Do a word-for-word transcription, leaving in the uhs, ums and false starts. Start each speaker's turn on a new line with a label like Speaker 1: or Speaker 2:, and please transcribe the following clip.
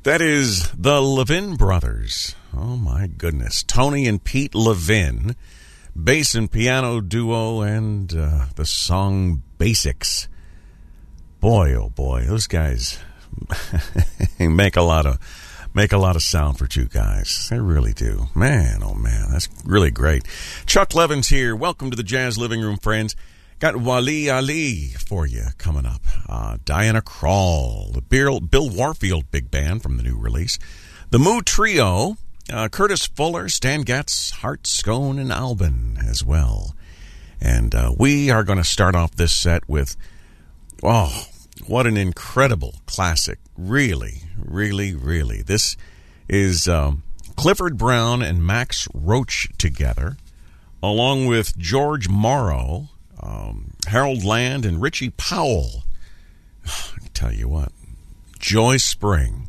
Speaker 1: That is the Levin Brothers. Oh, my goodness. Tony and Pete Levin, bass and piano duo, and uh, the song Basics. Boy, oh boy, those guys make a lot of make a lot of sound for two guys. They really do. Man, oh man, that's really great. Chuck Levin's here. Welcome to the Jazz Living Room, friends. Got Wally Ali for you coming up. Uh, Diana Krall, the Bill, Bill Warfield Big Band from the new release. The Moo Trio, uh, Curtis Fuller, Stan Getz, Hart Scone, and Albin as well. And uh, we are going to start off this set with, oh, what an incredible classic. Really, really, really. This is um, Clifford Brown and Max Roach together, along with George Morrow, Um, Harold Land, and Richie Powell. I tell you what, Joy Spring.